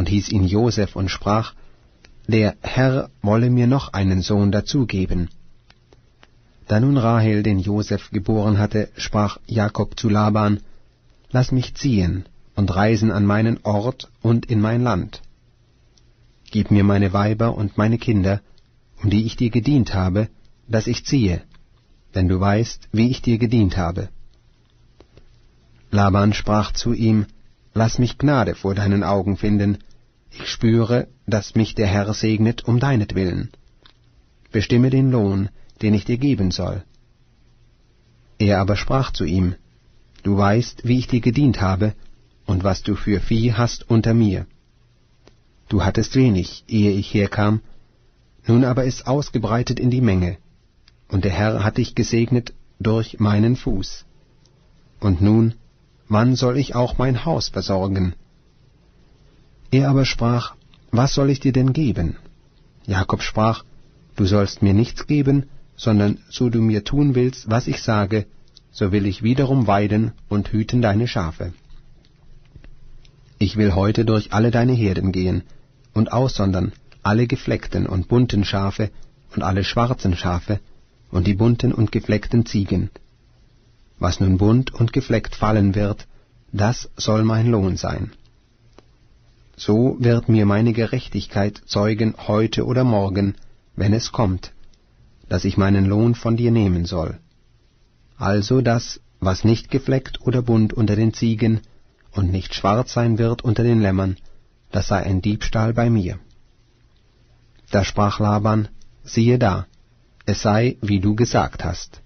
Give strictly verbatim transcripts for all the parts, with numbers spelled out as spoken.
und hieß ihn Josef und sprach, der Herr wolle mir noch einen Sohn dazugeben. Da nun Rahel den Josef geboren hatte, sprach Jakob zu Laban, lass mich ziehen und reisen an meinen Ort und in mein Land. Gib mir meine Weiber und meine Kinder, um die ich dir gedient habe, dass ich ziehe, denn du weißt, wie ich dir gedient habe. Laban sprach zu ihm, lass mich Gnade vor deinen Augen finden, ich spüre, dass mich der Herr segnet um deinetwillen. Bestimme den Lohn, den ich dir geben soll. Er aber sprach zu ihm, du weißt, wie ich dir gedient habe, und was du für Vieh hast unter mir. Du hattest wenig, ehe ich herkam, nun aber ist ausgebreitet in die Menge, und der Herr hat dich gesegnet durch meinen Fuß. Und nun, wann soll ich auch mein Haus versorgen? Er aber sprach, was soll ich dir denn geben? Jakob sprach, du sollst mir nichts geben, sondern so du mir tun willst, was ich sage, so will ich wiederum weiden und hüten deine Schafe. Ich will heute durch alle deine Herden gehen und aussondern alle gefleckten und bunten Schafe und alle schwarzen Schafe und die bunten und gefleckten Ziegen. Was nun bunt und gefleckt fallen wird, das soll mein Lohn sein. So wird mir meine Gerechtigkeit zeugen heute oder morgen, wenn es kommt, dass ich meinen Lohn von dir nehmen soll. Also das, was nicht gefleckt oder bunt unter den Ziegen und nicht schwarz sein wird unter den Lämmern, das sei ein Diebstahl bei mir. Da sprach Laban, siehe da, es sei, wie du gesagt hast.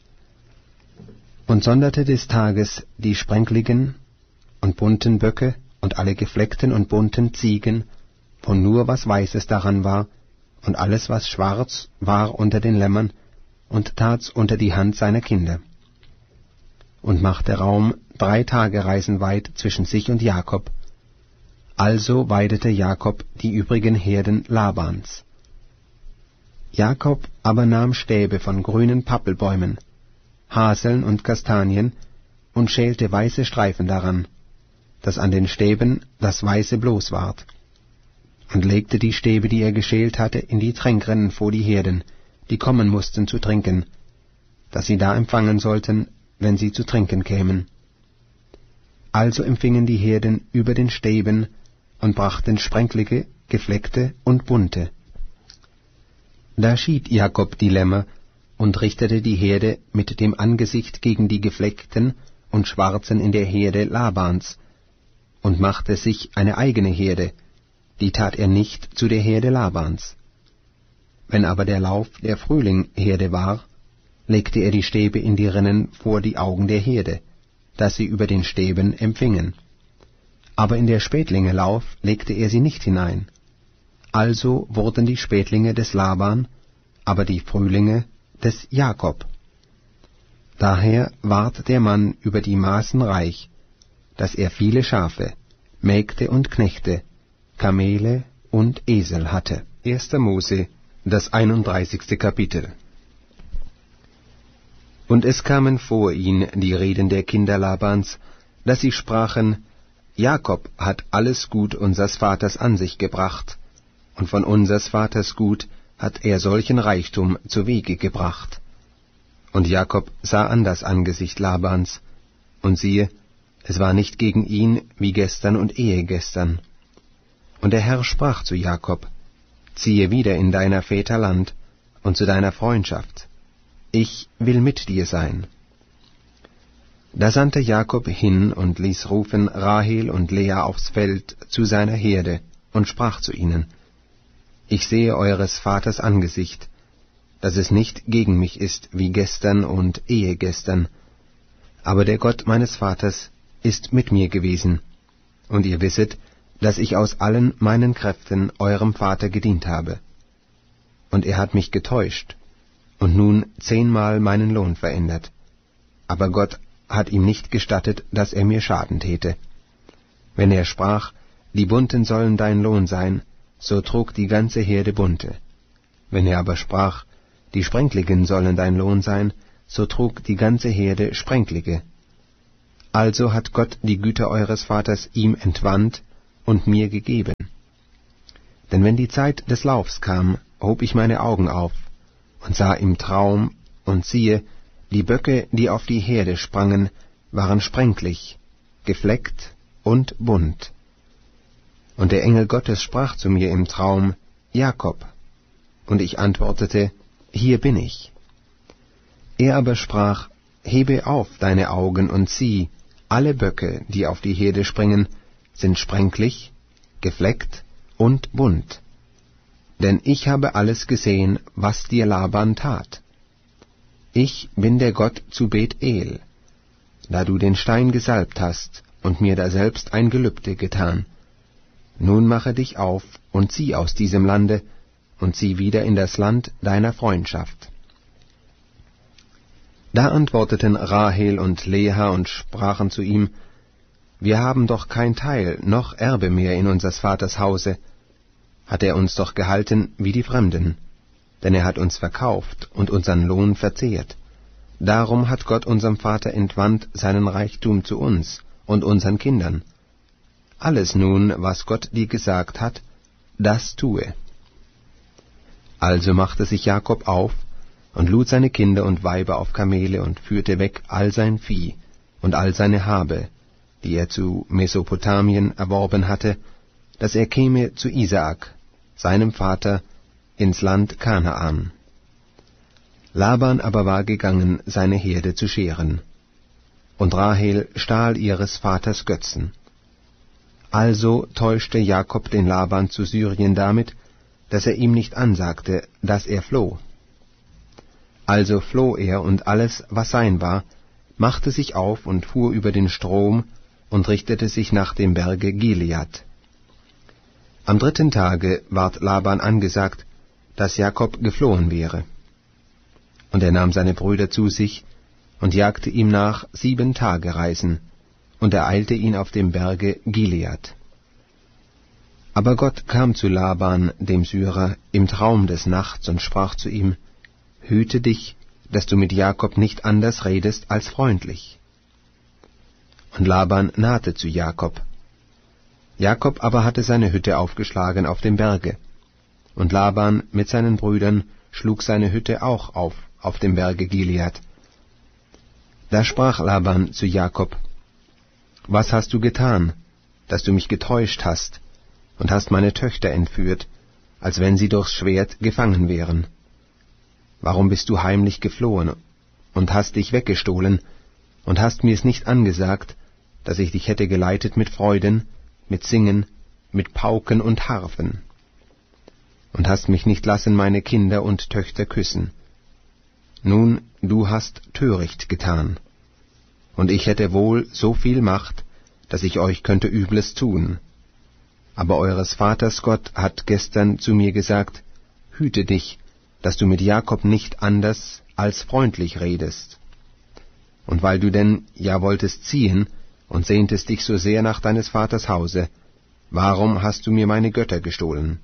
Und sonderte des Tages die sprenkligen und bunten Böcke und alle gefleckten und bunten Ziegen, wo nur was Weißes daran war, und alles, was schwarz war unter den Lämmern, und tat's unter die Hand seiner Kinder. Und machte Raum drei Tagereisen weit zwischen sich und Jakob. Also weidete Jakob die übrigen Herden Labans. Jakob aber nahm Stäbe von grünen Pappelbäumen, Haseln und Kastanien, und schälte weiße Streifen daran, dass an den Stäben das Weiße bloß ward, und legte die Stäbe, die er geschält hatte, in die Tränkrinnen vor die Herden, die kommen mussten zu trinken, dass sie da empfangen sollten, wenn sie zu trinken kämen. Also empfingen die Herden über den Stäben und brachten sprenklige, gefleckte und bunte. Da schied Jakob die Lämmer und richtete die Herde mit dem Angesicht gegen die gefleckten und schwarzen in der Herde Labans, und machte sich eine eigene Herde, die tat er nicht zu der Herde Labans. Wenn aber der Lauf der Frühlingherde war, legte er die Stäbe in die Rinnen vor die Augen der Herde, dass sie über den Stäben empfingen. Aber in der Spätlinge Lauf legte er sie nicht hinein. Also wurden die Spätlinge des Laban, aber die Frühlinge des Jakob. Daher ward der Mann über die Maßen reich, dass er viele Schafe, Mägde und Knechte, Kamele und Esel hatte. erster Mose, das einunddreißigste Kapitel. Und es kamen vor ihn die Reden der Kinder Labans, dass sie sprachen, Jakob hat alles Gut unsers Vaters an sich gebracht, und von unsers Vaters Gut hat er solchen Reichtum zu Wege gebracht. Und Jakob sah an das Angesicht Labans, und siehe, es war nicht gegen ihn wie gestern und ehegestern. Und der Herr sprach zu Jakob, ziehe wieder in deiner Väter Land und zu deiner Freundschaft, ich will mit dir sein. Da sandte Jakob hin und ließ rufen Rahel und Lea aufs Feld zu seiner Herde und sprach zu ihnen, ich sehe eures Vaters Angesicht, dass es nicht gegen mich ist wie gestern und ehegestern, aber der Gott meines Vaters ist mit mir gewesen, und ihr wisset, dass ich aus allen meinen Kräften eurem Vater gedient habe. Und er hat mich getäuscht, und nun zehnmal meinen Lohn verändert. Aber Gott hat ihm nicht gestattet, dass er mir Schaden täte. Wenn er sprach, die Bunten sollen dein Lohn sein, so trug die ganze Herde Bunte. Wenn er aber sprach, die Sprenkligen sollen dein Lohn sein, so trug die ganze Herde Sprenklige. Also hat Gott die Güter eures Vaters ihm entwandt und mir gegeben. Denn wenn die Zeit des Laufs kam, hob ich meine Augen auf und sah im Traum, und siehe, die Böcke, die auf die Herde sprangen, waren spränklich, gefleckt und bunt. Und der Engel Gottes sprach zu mir im Traum, Jakob. Und ich antwortete, hier bin ich. Er aber sprach, hebe auf deine Augen und sieh, alle Böcke, die auf die Herde springen, sind spränklich, gefleckt und bunt. Denn ich habe alles gesehen, was dir Laban tat. Ich bin der Gott zu Bet-El, da du den Stein gesalbt hast und mir daselbst ein Gelübde getan. Nun mache dich auf und zieh aus diesem Lande und zieh wieder in das Land deiner Freundschaft. Da antworteten Rahel und Lea und sprachen zu ihm, wir haben doch kein Teil noch Erbe mehr in unsers Vaters Hause, hat er uns doch gehalten wie die Fremden, denn er hat uns verkauft und unseren Lohn verzehrt. Darum hat Gott unserem Vater entwandt seinen Reichtum zu uns und unseren Kindern. Alles nun, was Gott dir gesagt hat, das tue. Also machte sich Jakob auf und lud seine Kinder und Weiber auf Kamele und führte weg all sein Vieh und all seine Habe, die er zu Mesopotamien erworben hatte, dass er käme zu Isaak, seinem Vater, ins Land Kanaan. Laban aber war gegangen, seine Herde zu scheren, und Rahel stahl ihres Vaters Götzen. Also täuschte Jakob den Laban zu Syrien damit, dass er ihm nicht ansagte, dass er floh. Also floh er, und alles, was sein war, machte sich auf und fuhr über den Strom und richtete sich nach dem Berge Gilead. Am dritten Tage ward Laban angesagt, dass Jakob geflohen wäre. Und er nahm seine Brüder zu sich und jagte ihm nach sieben Tagereisen und ereilte ihn auf dem Berge Gilead. Aber Gott kam zu Laban, dem Syrer, im Traum des Nachts und sprach zu ihm, hüte dich, dass du mit Jakob nicht anders redest als freundlich. Und Laban nahte zu Jakob. Jakob aber hatte seine Hütte aufgeschlagen auf dem Berge, und Laban mit seinen Brüdern schlug seine Hütte auch auf auf dem Berge Gilead. Da sprach Laban zu Jakob, was hast du getan, dass du mich getäuscht hast und hast meine Töchter entführt, als wenn sie durchs Schwert gefangen wären? Warum bist du heimlich geflohen und hast dich weggestohlen und hast mir's nicht angesagt, dass ich dich hätte geleitet mit Freuden, mit Singen, mit Pauken und Harfen? Und hast mich nicht lassen meine Kinder und Töchter küssen. Nun, du hast töricht getan. Und ich hätte wohl so viel Macht, dass ich euch könnte Übles tun. Aber eures Vaters Gott hat gestern zu mir gesagt, hüte dich, dass du mit Jakob nicht anders als freundlich redest. Und weil du denn ja wolltest ziehen und sehntest dich so sehr nach deines Vaters Hause, warum hast du mir meine Götter gestohlen?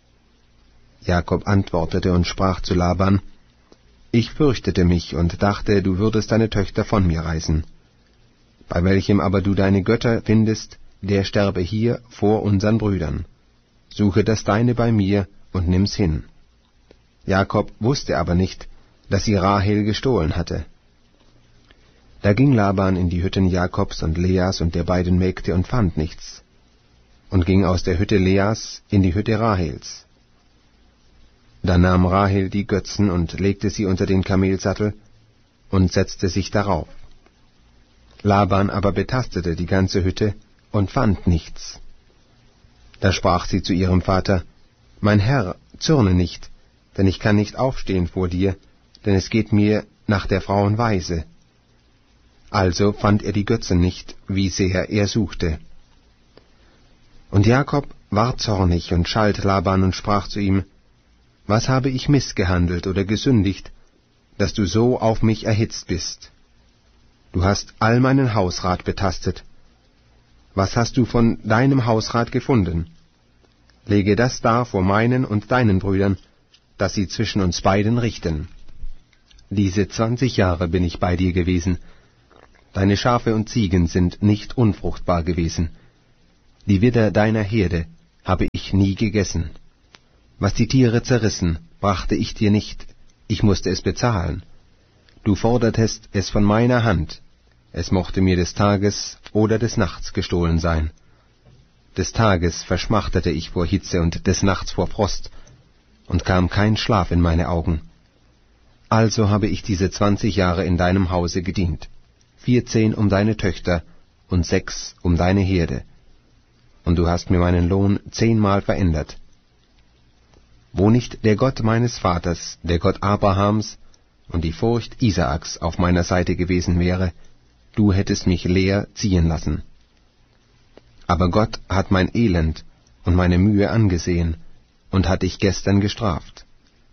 Jakob antwortete und sprach zu Laban, ich fürchtete mich und dachte, du würdest deine Töchter von mir reißen. Bei welchem aber du deine Götter findest, der sterbe hier vor unseren Brüdern. Suche das Deine bei mir und nimm's hin. Jakob wusste aber nicht, dass sie Rahel gestohlen hatte. Da ging Laban in die Hütten Jakobs und Leas und der beiden Mägde und fand nichts, und ging aus der Hütte Leas in die Hütte Rahels. Da nahm Rahel die Götzen und legte sie unter den Kamelsattel und setzte sich darauf. Laban aber betastete die ganze Hütte und fand nichts. Da sprach sie zu ihrem Vater, mein Herr, zürne nicht, denn ich kann nicht aufstehen vor dir, denn es geht mir nach der Frauen Weise. Also fand er die Götzen nicht, wie sehr er suchte. Und Jakob war zornig und schalt Laban und sprach zu ihm, was habe ich missgehandelt oder gesündigt, dass du so auf mich erhitzt bist? Du hast all meinen Hausrat betastet. Was hast du von deinem Hausrat gefunden? Lege das dar vor meinen und deinen Brüdern, dass sie zwischen uns beiden richten. Diese zwanzig Jahre bin ich bei dir gewesen. Deine Schafe und Ziegen sind nicht unfruchtbar gewesen. Die Widder deiner Herde habe ich nie gegessen. Was die Tiere zerrissen, brachte ich dir nicht, ich musste es bezahlen. Du fordertest es von meiner Hand, es mochte mir des Tages oder des Nachts gestohlen sein. Des Tages verschmachtete ich vor Hitze und des Nachts vor Frost, und kam kein Schlaf in meine Augen. Also habe ich diese zwanzig Jahre in deinem Hause gedient, vierzehn um deine Töchter und sechs um deine Herde. Und du hast mir meinen Lohn zehnmal verändert. Wo nicht der Gott meines Vaters, der Gott Abrahams und die Furcht Isaaks auf meiner Seite gewesen wäre, du hättest mich leer ziehen lassen. Aber Gott hat mein Elend und meine Mühe angesehen und hat dich gestern gestraft.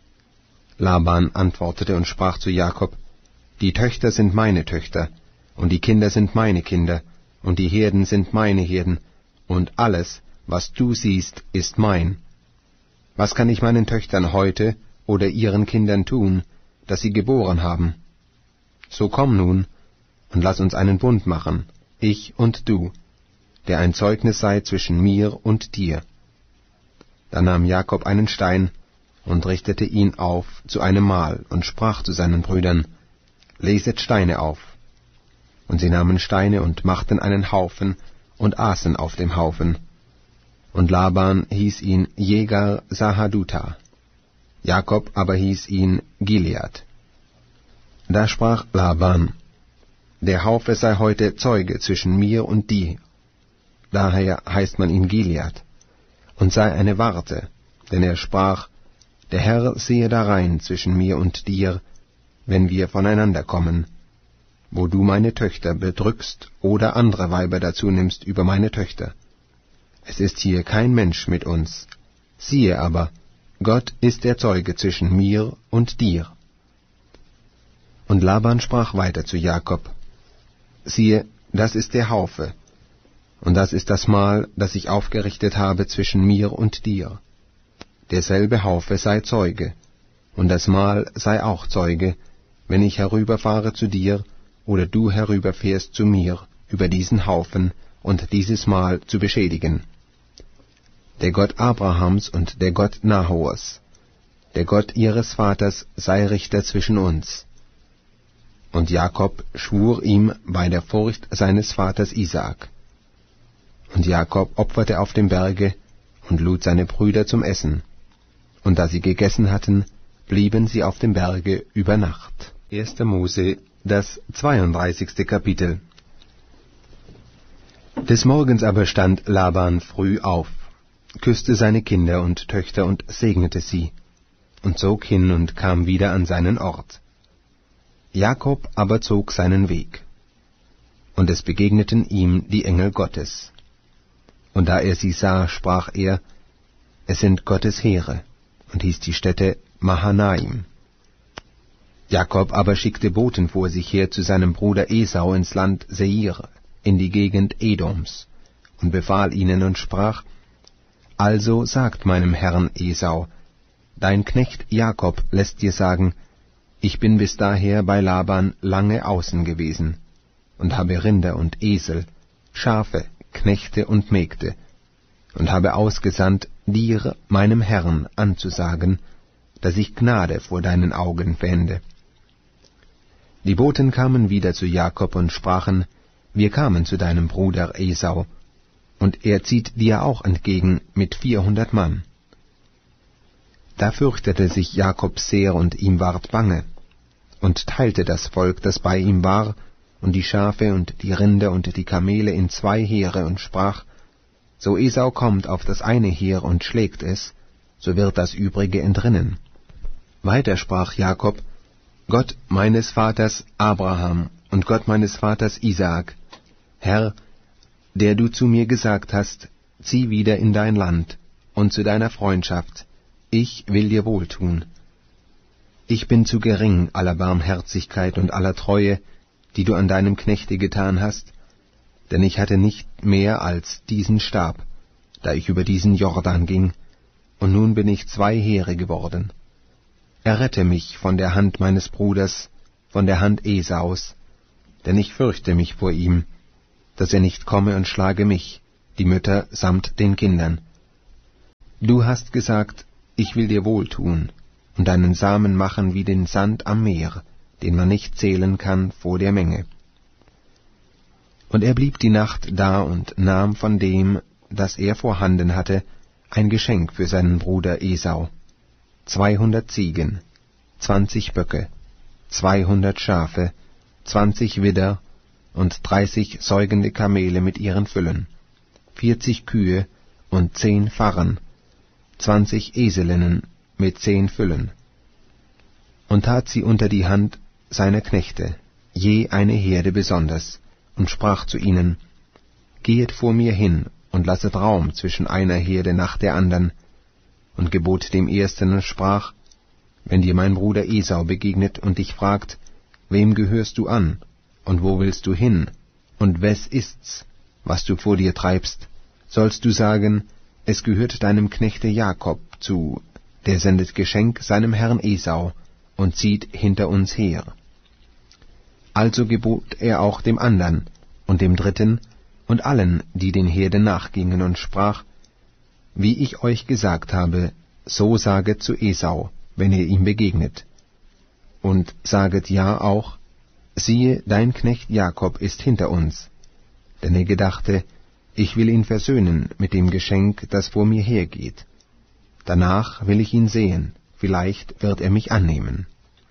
Laban antwortete und sprach zu Jakob, die Töchter sind meine Töchter, und die Kinder sind meine Kinder, und die Herden sind meine Herden, und alles, was du siehst, ist mein. Was kann ich meinen Töchtern heute oder ihren Kindern tun, dass sie geboren haben? So komm nun, und lass uns einen Bund machen, ich und du, der ein Zeugnis sei zwischen mir und dir. Da nahm Jakob einen Stein und richtete ihn auf zu einem Mahl und sprach zu seinen Brüdern, Leset Steine auf. Und sie nahmen Steine und machten einen Haufen und aßen auf dem Haufen. Und Laban hieß ihn Jegar Sahaduta, Jakob aber hieß ihn Gilead. Da sprach Laban, der Haufe sei heute Zeuge zwischen mir und dir, daher heißt man ihn Gilead, und sei eine Warte, denn er sprach, der Herr sehe darein zwischen mir und dir, wenn wir voneinander kommen, wo du meine Töchter bedrückst oder andere Weiber dazu nimmst über meine Töchter. Es ist hier kein Mensch mit uns. Siehe aber, Gott ist der Zeuge zwischen mir und dir. Und Laban sprach weiter zu Jakob, siehe, das ist der Haufe, und das ist das Mahl, das ich aufgerichtet habe zwischen mir und dir. Derselbe Haufe sei Zeuge, und das Mahl sei auch Zeuge, wenn ich herüberfahre zu dir, oder du herüberfährst zu mir, über diesen Haufen und dieses Mahl zu beschädigen. Der Gott Abrahams und der Gott Nahors, der Gott ihres Vaters, sei Richter zwischen uns. Und Jakob schwur ihm bei der Furcht seines Vaters Isaak. Und Jakob opferte auf dem Berge und lud seine Brüder zum Essen. Und da sie gegessen hatten, blieben sie auf dem Berge über Nacht. erster Mose, das zweiunddreißigste Kapitel. Des Morgens aber stand Laban früh auf, küsste seine Kinder und Töchter und segnete sie, und zog hin und kam wieder an seinen Ort. Jakob aber zog seinen Weg. Und es begegneten ihm die Engel Gottes. Und da er sie sah, sprach er, es sind Gottes Heere, und hieß die Stätte Mahanaim. Jakob aber schickte Boten vor sich her zu seinem Bruder Esau ins Land Seir, in die Gegend Edoms, und befahl ihnen und sprach, also sagt meinem Herrn Esau, dein Knecht Jakob lässt dir sagen, ich bin bis daher bei Laban lange außen gewesen, und habe Rinder und Esel, Schafe, Knechte und Mägde, und habe ausgesandt, dir, meinem Herrn, anzusagen, dass ich Gnade vor deinen Augen fände. Die Boten kamen wieder zu Jakob und sprachen, wir kamen zu deinem Bruder Esau, und er zieht dir auch entgegen mit vierhundert Mann. Da fürchtete sich Jakob sehr, und ihm ward bange, und teilte das Volk, das bei ihm war, und die Schafe und die Rinder und die Kamele in zwei Heere, und sprach, so Esau kommt auf das eine Heer und schlägt es, so wird das übrige entrinnen. Weiter sprach Jakob, Gott meines Vaters Abraham und Gott meines Vaters Isaak, Herr, der du zu mir gesagt hast, zieh wieder in dein Land und zu deiner Freundschaft, ich will dir wohltun. Ich bin zu gering aller Barmherzigkeit und aller Treue, die du an deinem Knechte getan hast, denn ich hatte nicht mehr als diesen Stab, da ich über diesen Jordan ging, und nun bin ich zwei Heere geworden. Errette mich von der Hand meines Bruders, von der Hand Esaus, denn ich fürchte mich vor ihm, dass er nicht komme und schlage mich, die Mütter samt den Kindern. Du hast gesagt, ich will dir wohltun und deinen Samen machen wie den Sand am Meer, den man nicht zählen kann vor der Menge. Und er blieb die Nacht da und nahm von dem, das er vorhanden hatte, ein Geschenk für seinen Bruder Esau, zweihundert Ziegen, zwanzig Böcke, zweihundert Schafe, zwanzig Widder und dreißig säugende Kamele mit ihren Füllen, vierzig Kühe und zehn Farren, zwanzig Eselinnen mit zehn Füllen, und tat sie unter die Hand seiner Knechte, je eine Herde besonders, und sprach zu ihnen, Gehet vor mir hin und lasset Raum zwischen einer Herde nach der andern, und gebot dem Ersten und sprach, Wenn dir mein Bruder Esau begegnet und dich fragt, Wem gehörst du an, und wo willst du hin, und wes ist's, was du vor dir treibst, sollst du sagen, es gehört deinem Knechte Jakob zu, der sendet Geschenk seinem Herrn Esau und zieht hinter uns her. Also gebot er auch dem andern und dem dritten und allen, die den Herden nachgingen, und sprach, Wie ich euch gesagt habe, so saget zu Esau, wenn ihr ihm begegnet. Und saget ja auch, siehe, dein Knecht Jakob ist hinter uns. Denn er gedachte, ich will ihn versöhnen mit dem Geschenk, das vor mir hergeht. Danach will ich ihn sehen, vielleicht wird er mich annehmen.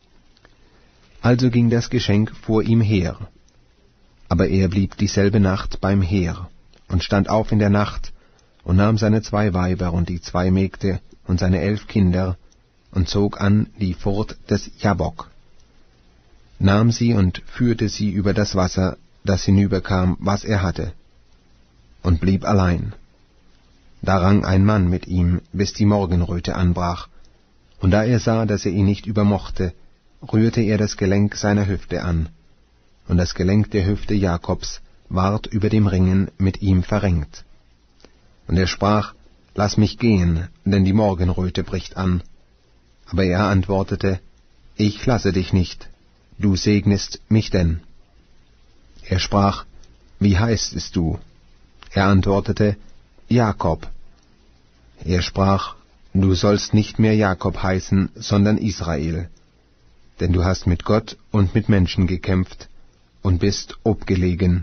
Also ging das Geschenk vor ihm her. Aber er blieb dieselbe Nacht beim Heer und stand auf in der Nacht und nahm seine zwei Weiber und die zwei Mägde und seine elf Kinder und zog an die Furt des Jabbok, nahm sie und führte sie über das Wasser, das hinüberkam, was er hatte, und blieb allein. Da rang ein Mann mit ihm, bis die Morgenröte anbrach, und da er sah, dass er ihn nicht übermochte, rührte er das Gelenk seiner Hüfte an, und das Gelenk der Hüfte Jakobs ward über dem Ringen mit ihm verrenkt. Und er sprach, Lass mich gehen, denn die Morgenröte bricht an. Aber er antwortete, Ich lasse dich nicht, du segnest mich denn. Er sprach, Wie heißest du? Er antwortete, Jakob. Er sprach, Du sollst nicht mehr Jakob heißen, sondern Israel, denn du hast mit Gott und mit Menschen gekämpft und bist obgelegen.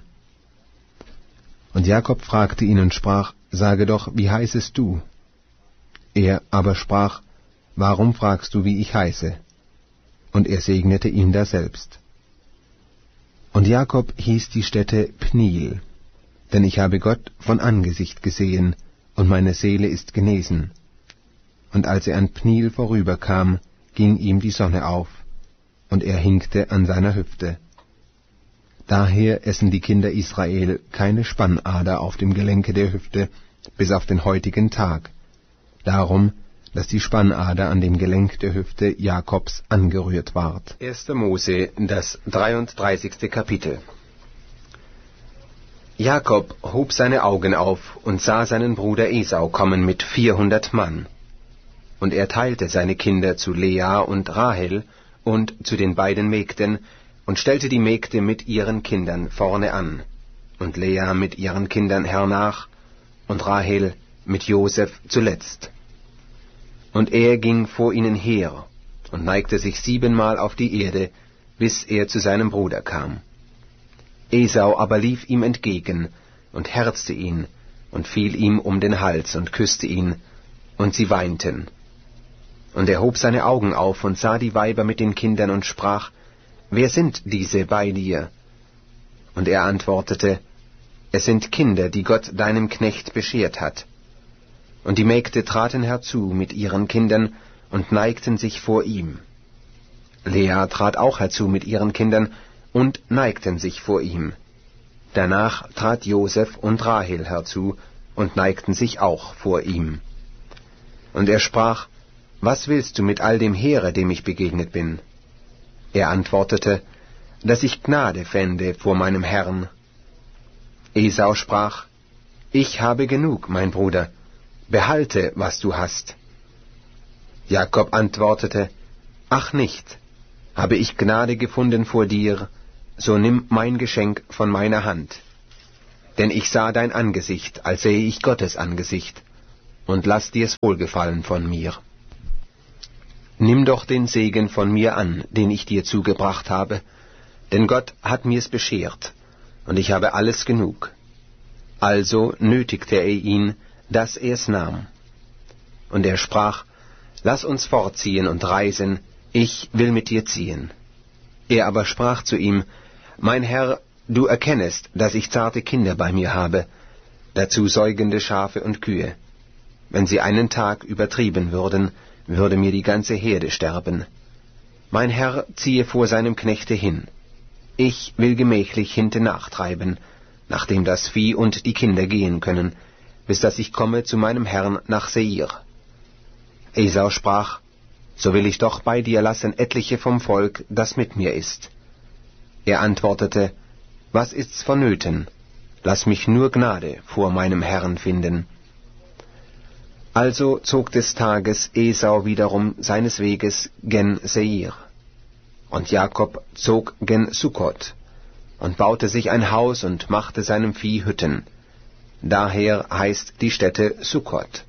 Und Jakob fragte ihn und sprach, Sage doch, wie heißest du? Er aber sprach, Warum fragst du, wie ich heiße? Und er segnete ihn daselbst. Und Jakob hieß die Stätte Pniel, denn ich habe Gott von Angesicht gesehen, und meine Seele ist genesen. Und als er an Pniel vorüberkam, ging ihm die Sonne auf, und er hinkte an seiner Hüfte. Daher essen die Kinder Israel keine Spannader auf dem Gelenke der Hüfte bis auf den heutigen Tag, darum, dass die Spannader an dem Gelenk der Hüfte Jakobs angerührt ward. erster Mose, das dreiunddreißigste Kapitel. Jakob hob seine Augen auf und sah seinen Bruder Esau kommen mit vierhundert Mann. Und er teilte seine Kinder zu Lea und Rahel und zu den beiden Mägden und stellte die Mägde mit ihren Kindern vorne an, und Lea mit ihren Kindern hernach, und Rahel mit Joseph zuletzt. Und er ging vor ihnen her und neigte sich siebenmal auf die Erde, bis er zu seinem Bruder kam. Esau aber lief ihm entgegen und herzte ihn und fiel ihm um den Hals und küsste ihn, und sie weinten. Und er hob seine Augen auf und sah die Weiber mit den Kindern und sprach, Wer sind diese bei dir? Und er antwortete, Es sind Kinder, die Gott deinem Knecht beschert hat. Und die Mägde traten herzu mit ihren Kindern und neigten sich vor ihm. Lea trat auch herzu mit ihren Kindern und neigten sich vor ihm. Danach trat Joseph und Rahel herzu und neigten sich auch vor ihm. Und er sprach, Was willst du mit all dem Heere, dem ich begegnet bin? Er antwortete, Dass ich Gnade fände vor meinem Herrn. Esau sprach, Ich habe genug, mein Bruder, behalte, was du hast. Jakob antwortete, Ach nicht, habe ich Gnade gefunden vor dir, so nimm mein Geschenk von meiner Hand. Denn ich sah dein Angesicht, als sähe ich Gottes Angesicht, und lass dir's wohlgefallen von mir. nimm doch den Segen von mir an, den ich dir zugebracht habe, denn Gott hat mir's beschert, und ich habe alles genug. Also nötigte er ihn, dass er's nahm. Und er sprach, lass uns fortziehen und reisen, ich will mit dir ziehen. Er aber sprach zu ihm, mein Herr, du erkennest, dass ich zarte Kinder bei mir habe, dazu säugende Schafe und Kühe. Wenn sie einen Tag übertrieben würden, würde mir die ganze Herde sterben. Mein Herr ziehe vor seinem Knechte hin. Ich will gemächlich hinten nachtreiben, nachdem das Vieh und die Kinder gehen können, bis dass ich komme zu meinem Herrn nach Seir. Esau sprach, so will ich doch bei dir lassen etliche vom Volk, das mit mir ist. Er antwortete, was ist's vonnöten? Lass mich nur Gnade vor meinem Herrn finden. Also zog des Tages Esau wiederum seines Weges gen Seir. Und Jakob zog gen Sukkot und baute sich ein Haus und machte seinem Vieh Hütten. Daher heißt die Stätte Sukkot.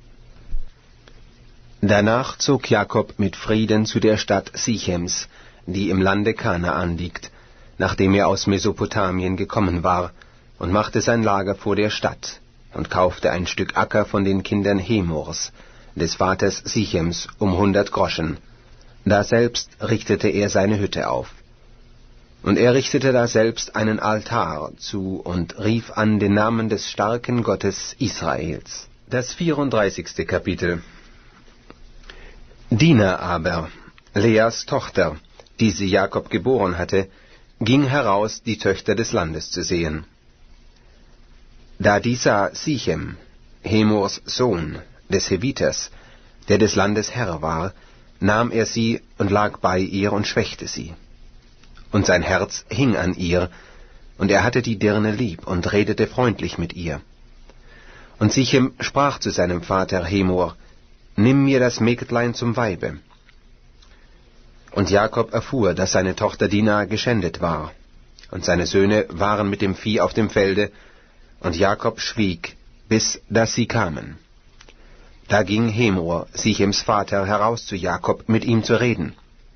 Danach zog Jakob mit Frieden zu der Stadt Sichems, die im Lande Kanaan liegt, nachdem er aus Mesopotamien gekommen war, und machte sein Lager vor der Stadt, und kaufte ein Stück Acker von den Kindern Hemors, des Vaters Sichems, um hundert Groschen. Daselbst richtete er seine Hütte auf. Und er richtete daselbst einen Altar zu und rief an den Namen des starken Gottes Israels. Das vierunddreißigste Kapitel. Dina aber, Leas Tochter, die sie Jakob geboren hatte, ging heraus, die Töchter des Landes zu sehen. Da die sah Sichem, Hemors Sohn, des Heviters, der des Landes Herr war, nahm er sie und lag bei ihr und schwächte sie. Und sein Herz hing an ihr, und er hatte die Dirne lieb und redete freundlich mit ihr. Und Sichem sprach zu seinem Vater Hemor, nimm mir das Mägdlein zum Weibe. Und Jakob erfuhr, dass seine Tochter Dina geschändet war, und seine Söhne waren mit dem Vieh auf dem Felde, und Jakob schwieg, bis dass sie kamen. Da ging Hemor, Sichems Vater, heraus zu Jakob, mit ihm zu reden.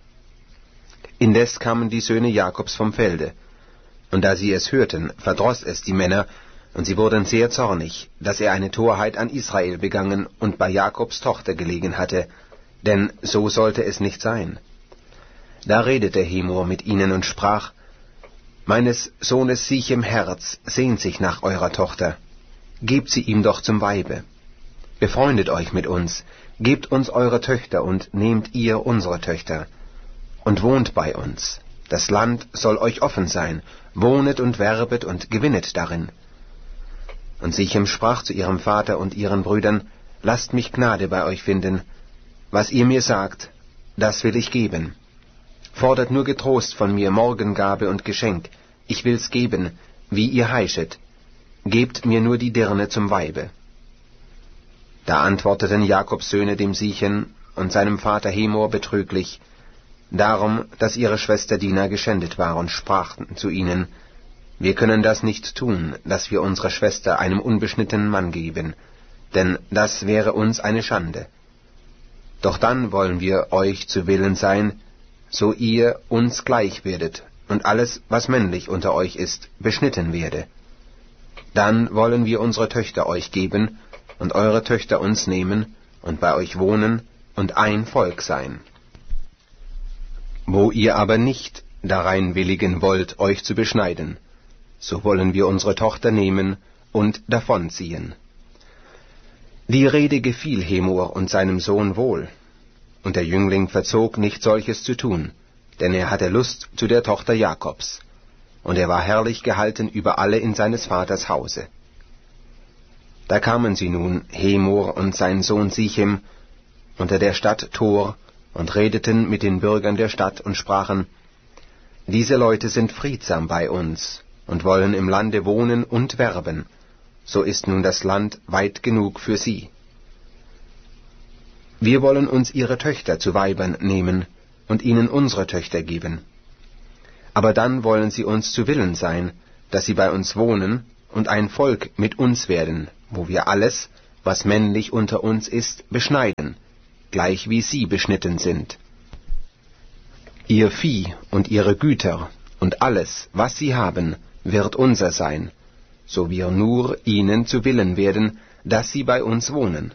Indes kamen die Söhne Jakobs vom Felde, und da sie es hörten, verdroß es die Männer, und sie wurden sehr zornig, dass er eine Torheit an Israel begangen und bei Jakobs Tochter gelegen hatte, denn so sollte es nicht sein. Da redete Hemor mit ihnen und sprach, meines Sohnes Sichem Herz sehnt sich nach eurer Tochter, gebt sie ihm doch zum Weibe. Befreundet euch mit uns, gebt uns eure Töchter und nehmt ihr unsere Töchter, und wohnt bei uns. Das Land soll euch offen sein, wohnet und werbet und gewinnet darin. Und Sichem sprach zu ihrem Vater und ihren Brüdern, lasst mich Gnade bei euch finden, was ihr mir sagt, das will ich geben. Fordert nur getrost von mir Morgengabe und Geschenk, ich will's geben, wie ihr heischet, gebt mir nur die Dirne zum Weibe. Da antworteten Jakobs Söhne dem Sichem und seinem Vater Hemor betrüglich, darum, dass ihre Schwester Dina geschändet war, und sprachen zu ihnen, wir können das nicht tun, dass wir unsere Schwester einem unbeschnittenen Mann geben, denn das wäre uns eine Schande. Doch dann wollen wir euch zu Willen sein, so ihr uns gleich werdet, und alles, was männlich unter euch ist, beschnitten werde. Dann wollen wir unsere Töchter euch geben, und eure Töchter uns nehmen, und bei euch wohnen, und ein Volk sein. Wo ihr aber nicht darein willigen wollt, euch zu beschneiden, so wollen wir unsere Tochter nehmen und davonziehen. Die Rede gefiel Hemor und seinem Sohn wohl, und der Jüngling verzog nicht solches zu tun, denn er hatte Lust zu der Tochter Jakobs, und er war herrlich gehalten über alle in seines Vaters Hause. Da kamen sie nun, Hemor und sein Sohn Sichem, unter der Stadt Tor, und redeten mit den Bürgern der Stadt und sprachen, diese Leute sind friedsam bei uns und wollen im Lande wohnen und werben, so ist nun das Land weit genug für sie. Wir wollen uns ihre Töchter zu Weibern nehmen und ihnen unsere Töchter geben. Aber dann wollen sie uns zu Willen sein, dass sie bei uns wohnen und ein Volk mit uns werden, wo wir alles, was männlich unter uns ist, beschneiden, gleich wie sie beschnitten sind. Ihr Vieh und ihre Güter und alles, was sie haben, wird unser sein, so wir nur ihnen zu Willen werden, dass sie bei uns wohnen.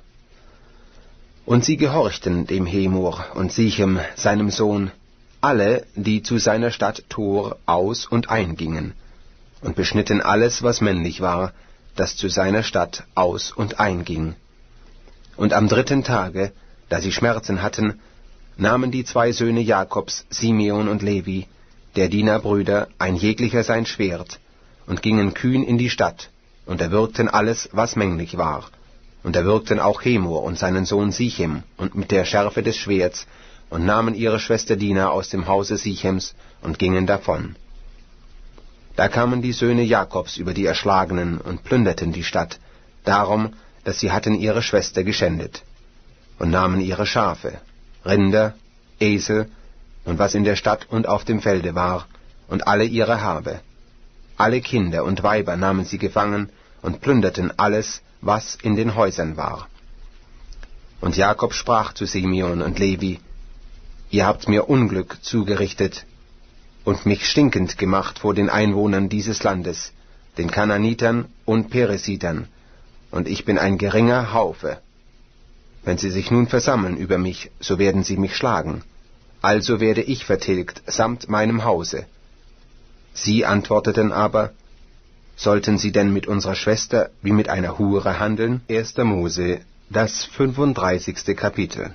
Und sie gehorchten dem Hemor und Sichem, seinem Sohn, alle, die zu seiner Stadt Tor aus und eingingen, und beschnitten alles, was männlich war, das zu seiner Stadt aus und einging. Und am dritten Tage, da sie Schmerzen hatten, nahmen die zwei Söhne Jakobs, Simeon und Levi, der Dienerbrüder, ein jeglicher sein Schwert, und gingen kühn in die Stadt, und erwürgten alles, was männlich war, und erwürgten auch Hemor und seinen Sohn Sichem, und mit der Schärfe des Schwerts, und nahmen ihre Schwester Dina aus dem Hause Sichems, und gingen davon. Da kamen die Söhne Jakobs über die Erschlagenen und plünderten die Stadt, darum, dass sie hatten ihre Schwester geschändet, und nahmen ihre Schafe, Rinder, Esel und was in der Stadt und auf dem Felde war, und alle ihre Habe. Alle Kinder und Weiber nahmen sie gefangen und plünderten alles, was in den Häusern war. Und Jakob sprach zu Simeon und Levi: Ihr habt mir Unglück zugerichtet und mich stinkend gemacht vor den Einwohnern dieses Landes, den Kananitern und Peresitern, und ich bin ein geringer Haufe. Wenn sie sich nun versammeln über mich, so werden sie mich schlagen. Also werde ich vertilgt samt meinem Hause. Sie antworteten aber: Sollten sie denn mit unserer Schwester wie mit einer Hure handeln? erster Mose, das fünfunddreißigste Kapitel.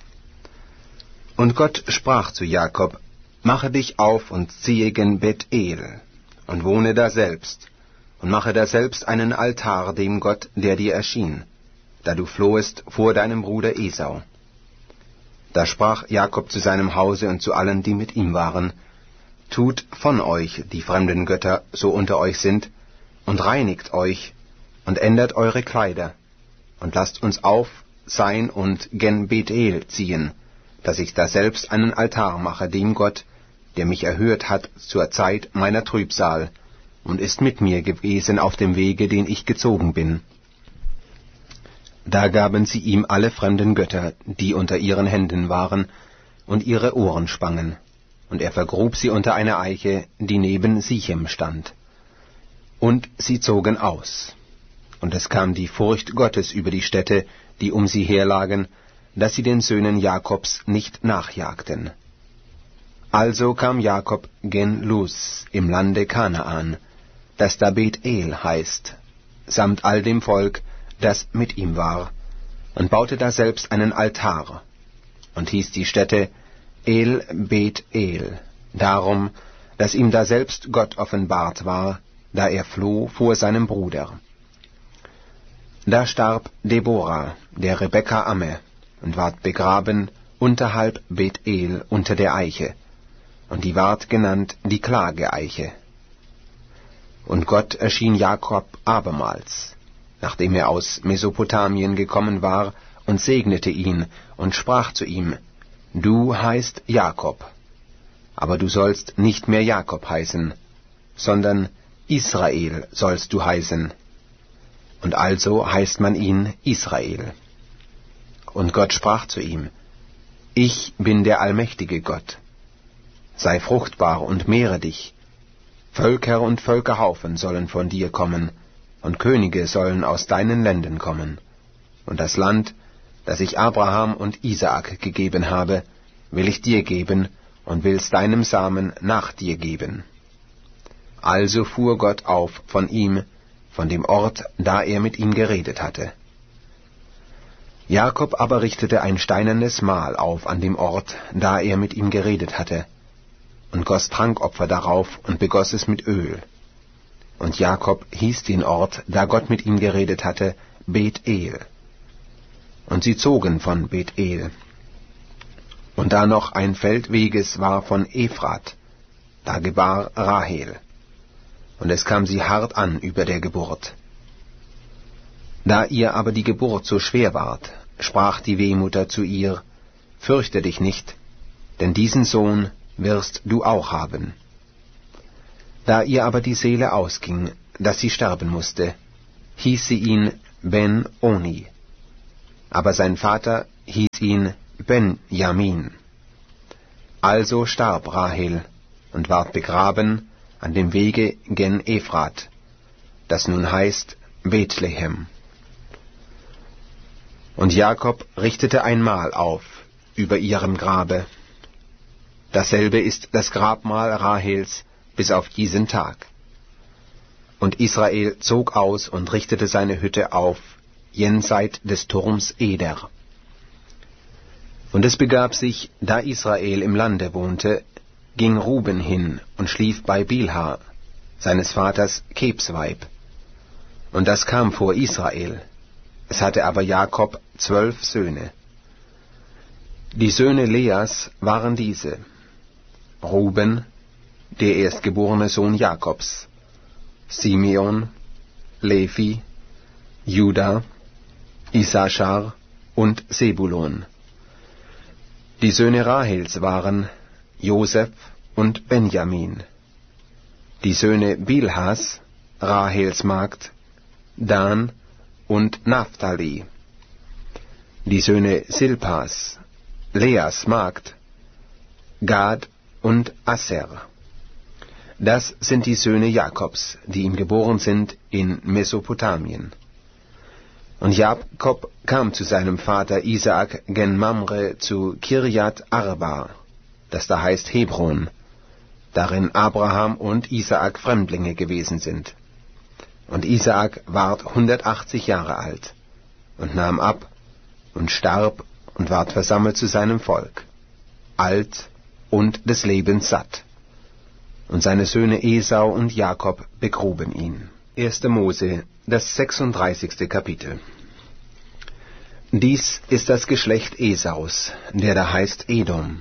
Und Gott sprach zu Jakob: Mache dich auf und ziehe gen Bethel und wohne daselbst, und mache daselbst einen Altar dem Gott, der dir erschien, da du flohest vor deinem Bruder Esau. Da sprach Jakob zu seinem Hause und zu allen, die mit ihm waren: Tut von euch die fremden Götter, so unter euch sind, und reinigt euch, und ändert eure Kleider, und lasst uns auf sein und gen Bethel ziehen, dass ich daselbst einen Altar mache dem Gott, der mich erhört hat zur Zeit meiner Trübsal, und ist mit mir gewesen auf dem Wege, den ich gezogen bin. Da gaben sie ihm alle fremden Götter, die unter ihren Händen waren, und ihre Ohrenspangen, und er vergrub sie unter einer Eiche, die neben Sichem stand. Und sie zogen aus. Und es kam die Furcht Gottes über die Städte, die um sie herlagen, dass sie den Söhnen Jakobs nicht nachjagten. Also kam Jakob gen Luz im Lande Kanaan, das da Bethel heißt, samt all dem Volk, das mit ihm war, und baute daselbst einen Altar, und hieß die Stätte El Bethel, darum, dass ihm daselbst Gott offenbart war, da er floh vor seinem Bruder. Da starb Deborah, der Rebekka Amme, und ward begraben unterhalb Bethel unter der Eiche, und die ward genannt die Klageeiche. Und Gott erschien Jakob abermals, nachdem er aus Mesopotamien gekommen war, und segnete ihn und sprach zu ihm: Du heißt Jakob, aber du sollst nicht mehr Jakob heißen, sondern Israel sollst du heißen. Und also heißt man ihn Israel. Und Gott sprach zu ihm: Ich bin der allmächtige Gott. Sei fruchtbar und mehre dich. Völker und Völkerhaufen sollen von dir kommen, und Könige sollen aus deinen Lenden kommen. Und das Land, das ich Abraham und Isaak gegeben habe, will ich dir geben, und will's deinem Samen nach dir geben. Also fuhr Gott auf von ihm, von dem Ort, da er mit ihm geredet hatte. Jakob aber richtete ein steinernes Mahl auf an dem Ort, da er mit ihm geredet hatte, und goss Trankopfer darauf und begoss es mit Öl. Und Jakob hieß den Ort, da Gott mit ihm geredet hatte, Bethel. Und sie zogen von Bethel. Und da noch ein Feldweges war von Ephrat, da gebar Rahel. Und es kam sie hart an über der Geburt. Da ihr aber die Geburt so schwer ward, sprach die Wehmutter zu ihr: Fürchte dich nicht, denn diesen Sohn wirst du auch haben. Da ihr aber die Seele ausging, dass sie sterben musste, hieß sie ihn Ben-Oni, aber sein Vater hieß ihn Ben-Jamin. Also starb Rahel und ward begraben an dem Wege gen Ephrat, das nun heißt Bethlehem. Und Jakob richtete ein Mahl auf über ihrem Grabe. Dasselbe ist das Grabmal Rahels bis auf diesen Tag. Und Israel zog aus und richtete seine Hütte auf jenseit des Turms Eder. Und es begab sich, da Israel im Lande wohnte, ging Ruben hin und schlief bei Bilha, seines Vaters Kebsweib. Und das kam vor Israel. Es hatte aber Jakob zwölf Söhne. Die Söhne Leas waren diese: Ruben, der erstgeborene Sohn Jakobs, Simeon, Levi, Juda, Issachar und Sebulon. Die Söhne Rahels waren Joseph und Benjamin. Die Söhne Bilhas, Rahels Magd, Dan und Naphtali. Die Söhne Silpas, Leas Magd, Gad und Aser. Das sind die Söhne Jakobs, die ihm geboren sind in Mesopotamien. Und Jakob kam zu seinem Vater Isaak gen Mamre zu Kirjat Arba, das da heißt Hebron, darin Abraham und Isaak Fremdlinge gewesen sind. Und Isaak ward hundertachtzig Jahre alt und nahm ab und starb und ward versammelt zu seinem Volk, alt und des Lebens satt. Und seine Söhne Esau und Jakob begruben ihn. erster Mose, das sechsunddreißigste Kapitel. Dies ist das Geschlecht Esaus, der da heißt Edom.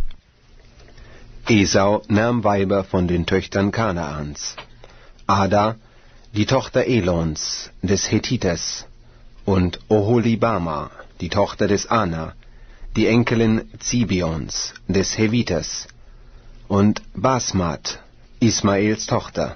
Esau nahm Weiber von den Töchtern Kanaans: Ada, die Tochter Elons, des Hethiters, und Oholibama, die Tochter des Ana, die Enkelin Zibeons, des Heviters, und Basmat, Ismaels Tochter,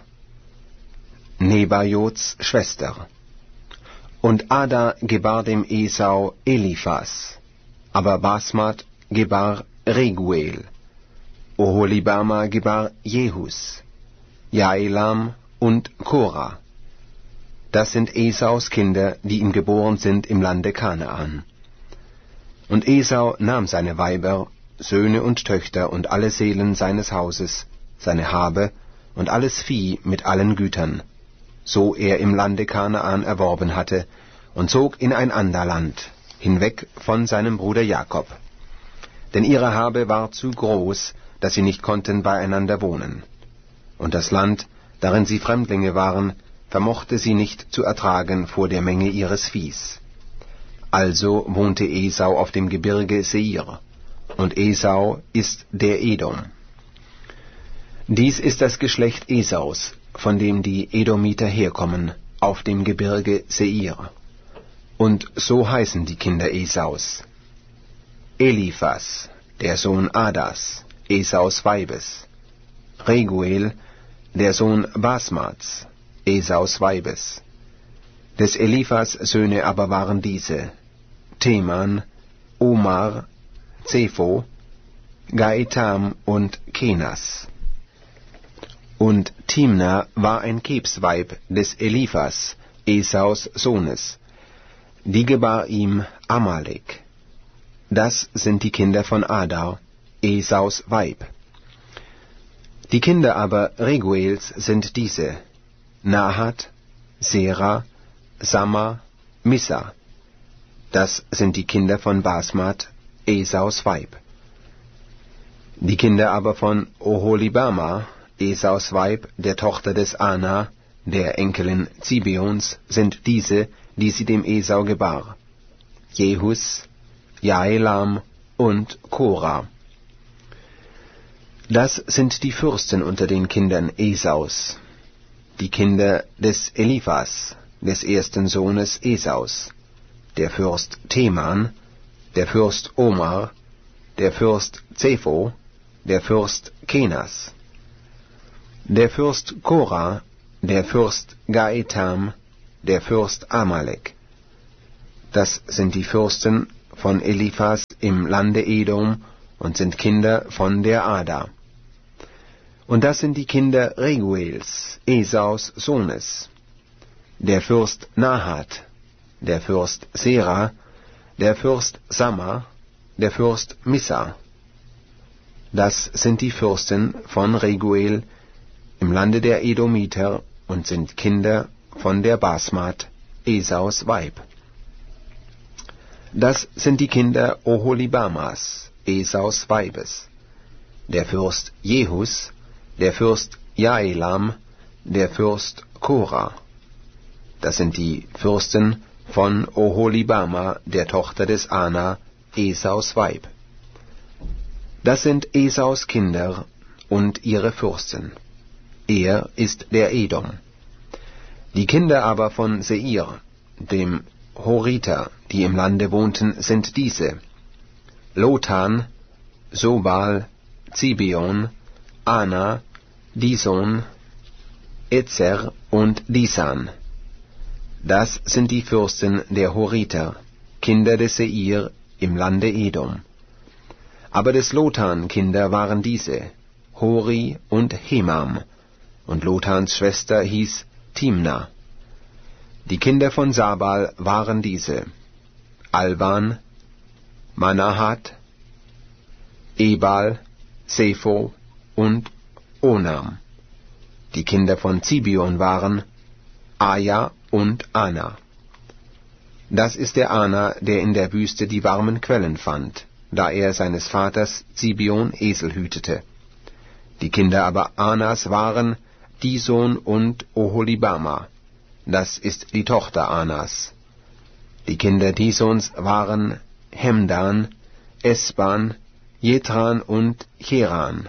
Nebajots Schwester. Und Ada gebar dem Esau Eliphas, aber Basmat gebar Reguel, Oholibama gebar Jehus, Jaelam und Korah. Das sind Esaus Kinder, die ihm geboren sind im Lande Kanaan. Und Esau nahm seine Weiber, Söhne und Töchter und alle Seelen seines Hauses, seine Habe und alles Vieh mit allen Gütern, so er im Lande Kanaan erworben hatte, und zog in ein ander Land, hinweg von seinem Bruder Jakob. Denn ihre Habe war zu groß, dass sie nicht konnten beieinander wohnen. Und das Land, darin sie Fremdlinge waren, vermochte sie nicht zu ertragen vor der Menge ihres Viehs. Also wohnte Esau auf dem Gebirge Seir, und Esau ist der Edom. Dies ist das Geschlecht Esaus, von dem die Edomiter herkommen, auf dem Gebirge Seir. Und so heißen die Kinder Esaus: Eliphas, der Sohn Adas, Esaus Weibes; Reguel, der Sohn Basmats, Esaus Weibes. Des Eliphas Söhne aber waren diese: Teman, Omar, Zepho, Gaetam und Kenas. Und Timna war ein Kebsweib des Eliphas, Esaus Sohnes. Die gebar ihm Amalek. Das sind die Kinder von Ada, Esaus Weib. Die Kinder aber Reguels sind diese: Nahat, Sera, Samma, Missa. Das sind die Kinder von Basmat, Esaus Weib. Die Kinder aber von Oholibama, Esaus Weib, der Tochter des Ana, der Enkelin Zibeons, sind diese, die sie dem Esau gebar: Jehus, Jaelam und Korah. Das sind die Fürsten unter den Kindern Esaus, die Kinder des Eliphas, des ersten Sohnes Esaus: der Fürst Teman, der Fürst Omar, der Fürst Zepho, der Fürst Kenas, der Fürst Korah, der Fürst Gaetam, der Fürst Amalek. Das sind die Fürsten von Eliphas im Lande Edom und sind Kinder von der Ada. Und das sind die Kinder Reguels, Esaus Sohnes, der Fürst Nahat, der Fürst Sera, der Fürst Samma, der Fürst Missa. Das sind die Fürsten von Reguel im Lande der Edomiter und sind Kinder von der Basmat, Esaus Weib. Das sind die Kinder Oholibamas, Esaus Weibes, der Fürst Jehus, der Fürst Jaelam, der Fürst Korah. Das sind die Fürsten von Oholibama, der Tochter des Ana, Esaus Weib. Das sind Esaus Kinder und ihre Fürsten. Er ist der Edom. Die Kinder aber von Seir, dem Horiter, die im Lande wohnten, sind diese: Lotan, Sobal, Zibeon, Ana, Dison, Ezer und Disan. Das sind die Fürsten der Horiter, Kinder des Seir im Lande Edom. Aber des Lotan Kinder waren diese: Hori und Hemam, und Lotans Schwester hieß Timna. Die Kinder von Sabal waren diese: Alban, Manahat, Ebal, Sepho und Onam. Die Kinder von Zibeon waren Aja und Ana. Das ist der Ana, der in der Wüste die warmen Quellen fand, da er seines Vaters Zibeon Esel hütete. Die Kinder aber Anas waren Dison und Oholibama. Das ist die Tochter Anas. Die Kinder Disons waren Hemdan, Esban, Jetran und Cheran.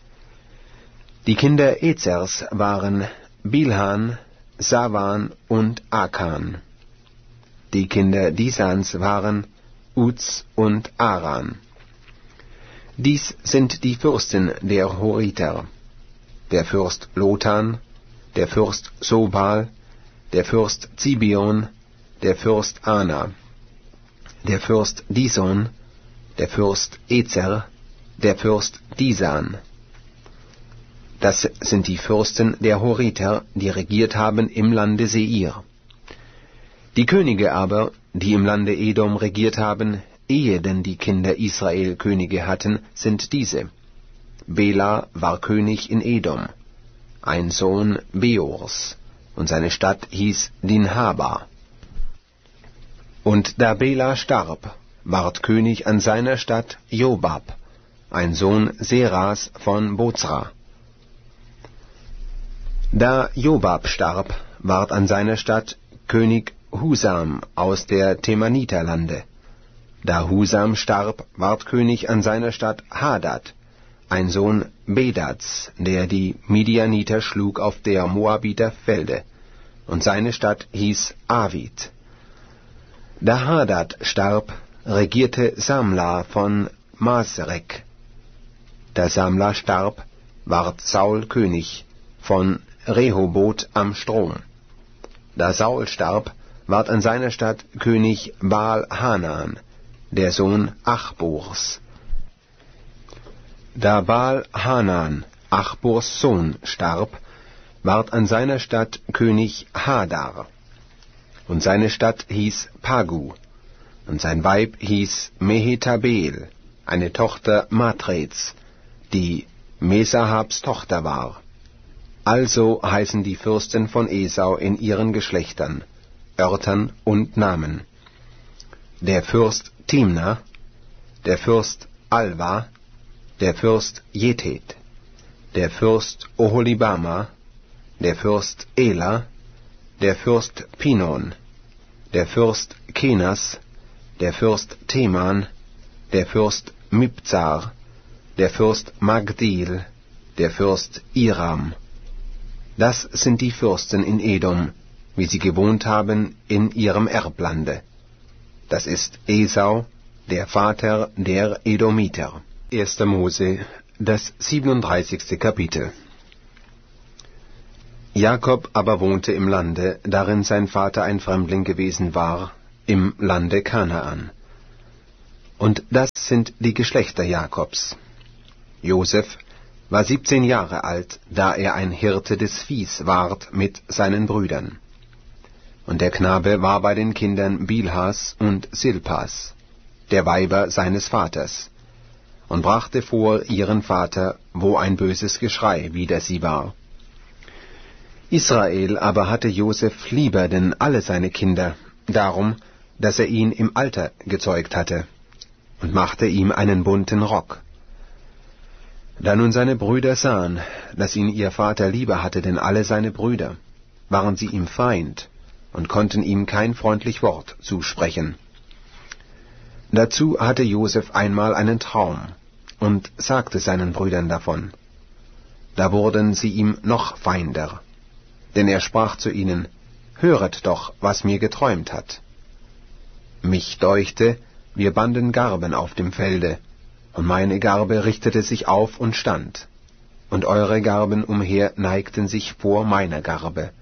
Die Kinder Ezers waren Bilhan, Savan und Akan. Die Kinder Disans waren Uz und Aran. Dies sind die Fürsten der Horiter: der Fürst Lotan, der Fürst Sobal, der Fürst Zibeon, der Fürst Ana, der Fürst Dison, der Fürst Ezer, der Fürst Disan. Das sind die Fürsten der Horiter, die regiert haben im Lande Seir. Die Könige aber, die im Lande Edom regiert haben, ehe denn die Kinder Israel Könige hatten, sind diese: Bela war König in Edom, ein Sohn Beors, und seine Stadt hieß Dinhaba. Und da Bela starb, ward König an seiner Stadt Jobab, ein Sohn Seras von Bozra. Da Jobab starb, ward an seiner Stadt König Husam aus der Temaniterlande. Da Husam starb, ward König an seiner Stadt Hadad, ein Sohn Bedats, der die Midianiter schlug auf der Moabiter Felde, und seine Stadt hieß Avid. Da Hadad starb, regierte Samla von Masrek. Da Samla starb, ward Saul König von Rehoboth am Strom. Da Saul starb, ward an seiner Stadt König Baal-Hanan, der Sohn Achbors. Da Baal-Hanan, Achbors Sohn, starb, ward an seiner Stadt König Hadar. Und seine Stadt hieß Pagu, und sein Weib hieß Mehetabel, eine Tochter Matrets, die Mesahabs Tochter war. Also heißen die Fürsten von Esau in ihren Geschlechtern, Örtern und Namen: der Fürst Timna, der Fürst Alva, der Fürst Jethet, der Fürst Oholibama, der Fürst Ela, der Fürst Pinon, der Fürst Kenas, der Fürst Teman, der Fürst Mibzar, der Fürst Magdil, der Fürst Iram. Das sind die Fürsten in Edom, wie sie gewohnt haben in ihrem Erblande. Das ist Esau, der Vater der Edomiter. erster Mose, das siebenunddreißigste Kapitel. Jakob aber wohnte im Lande, darin sein Vater ein Fremdling gewesen war, im Lande Kanaan. Und das sind die Geschlechter Jakobs. Josef war siebzehn Jahre alt, da er ein Hirte des Viehs ward mit seinen Brüdern. Und der Knabe war bei den Kindern Bilhas und Silpas, der Weiber seines Vaters, und brachte vor ihren Vater, wo ein böses Geschrei wider sie war. Israel aber hatte Josef lieber denn alle seine Kinder, darum, dass er ihn im Alter gezeugt hatte, und machte ihm einen bunten Rock. Da nun seine Brüder sahen, dass ihn ihr Vater lieber hatte denn alle seine Brüder, waren sie ihm Feind und konnten ihm kein freundlich Wort zusprechen. Dazu hatte Josef einmal einen Traum und sagte seinen Brüdern davon. Da wurden sie ihm noch feinder, denn er sprach zu ihnen, »Höret doch, was mir geträumt hat. Mich deuchte, wir banden Garben auf dem Felde, und meine Garbe richtete sich auf und stand, und eure Garben umher neigten sich vor meiner Garbe.«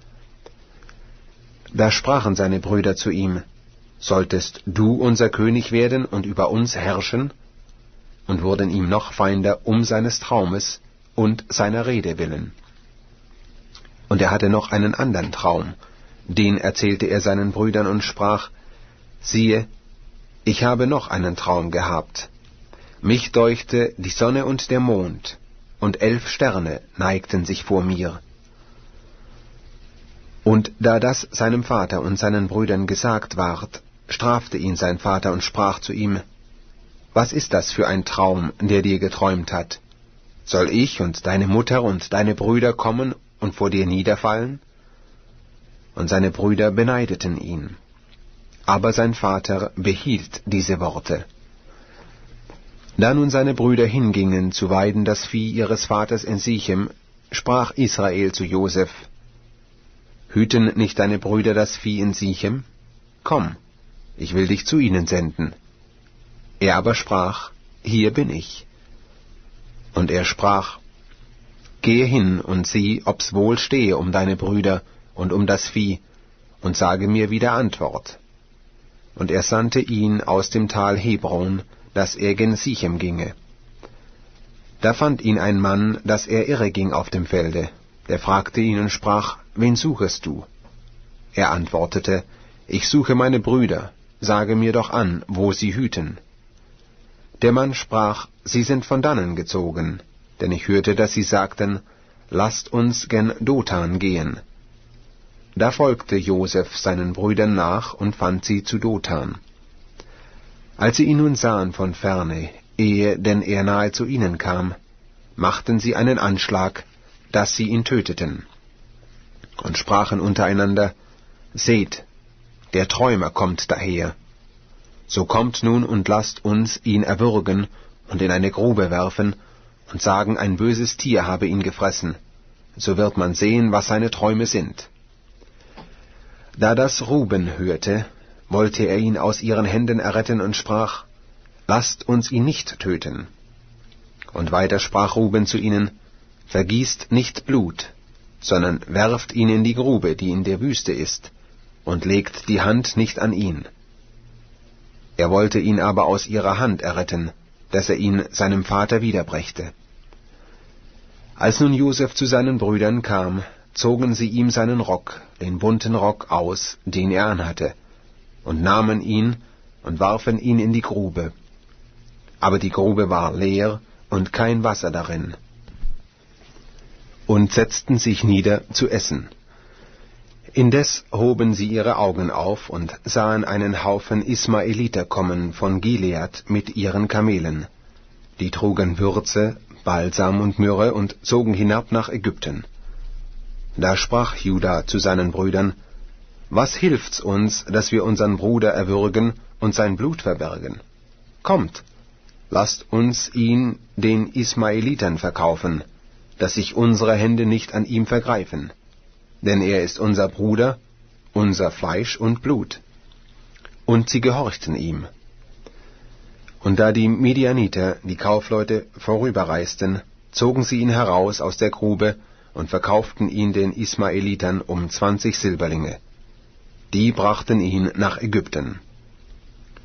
Da sprachen seine Brüder zu ihm, »Solltest du unser König werden und über uns herrschen?« Und wurden ihm noch feinder um seines Traumes und seiner Rede willen. Und er hatte noch einen andern Traum, den erzählte er seinen Brüdern und sprach, »Siehe, ich habe noch einen Traum gehabt. Mich deuchte die Sonne und der Mond, und elf Sterne neigten sich vor mir.« Und da das seinem Vater und seinen Brüdern gesagt ward, strafte ihn sein Vater und sprach zu ihm, »Was ist das für ein Traum, der dir geträumt hat? Soll ich und deine Mutter und deine Brüder kommen und vor dir niederfallen?« Und seine Brüder beneideten ihn. Aber sein Vater behielt diese Worte. Da nun seine Brüder hingingen zu weiden das Vieh ihres Vaters in Sichem, sprach Israel zu Josef, »Hüten nicht deine Brüder das Vieh in Sichem? Komm, ich will dich zu ihnen senden.« Er aber sprach, »Hier bin ich.« Und er sprach, »Gehe hin und sieh, ob's wohl stehe um deine Brüder und um das Vieh, und sage mir wieder Antwort.« Und er sandte ihn aus dem Tal Hebron, dass er gen Sichem ginge. Da fand ihn ein Mann, dass er irre ging auf dem Felde. Der fragte ihn und sprach, »Wen suchest du?« Er antwortete, »Ich suche meine Brüder, sage mir doch an, wo sie hüten.« Der Mann sprach, »Sie sind von dannen gezogen, denn ich hörte, dass sie sagten, lasst uns gen Dothan gehen.« Da folgte Josef seinen Brüdern nach und fand sie zu Dothan. Als sie ihn nun sahen von ferne, ehe denn er nahe zu ihnen kam, machten sie einen Anschlag, dass sie ihn töteten, und sprachen untereinander, »Seht, der Träumer kommt daher. So kommt nun und lasst uns ihn erwürgen und in eine Grube werfen und sagen, ein böses Tier habe ihn gefressen. So wird man sehen, was seine Träume sind.« Da das Ruben hörte, wollte er ihn aus ihren Händen erretten und sprach, »Lasst uns ihn nicht töten.« Und weiter sprach Ruben zu ihnen, »Vergießt nicht Blut, sondern werft ihn in die Grube, die in der Wüste ist, und legt die Hand nicht an ihn.« Er wollte ihn aber aus ihrer Hand erretten, dass er ihn seinem Vater wiederbrächte. Als nun Josef zu seinen Brüdern kam, zogen sie ihm seinen Rock, den bunten Rock, aus, den er anhatte, und nahmen ihn und warfen ihn in die Grube. Aber die Grube war leer und kein Wasser darin. Und setzten sich nieder zu essen. Indes hoben sie ihre Augen auf und sahen einen Haufen Ismaeliter kommen von Gilead mit ihren Kamelen. Die trugen Würze, Balsam und Myrrhe und zogen hinab nach Ägypten. Da sprach Juda zu seinen Brüdern, »Was hilft's uns, dass wir unseren Bruder erwürgen und sein Blut verbergen? Kommt, lasst uns ihn den Ismaelitern verkaufen, dass sich unsere Hände nicht an ihm vergreifen. Denn er ist unser Bruder, unser Fleisch und Blut.« Und sie gehorchten ihm. Und da die Midianiter, die Kaufleute, vorüberreisten, zogen sie ihn heraus aus der Grube und verkauften ihn den Ismaelitern um zwanzig Silberlinge. Die brachten ihn nach Ägypten.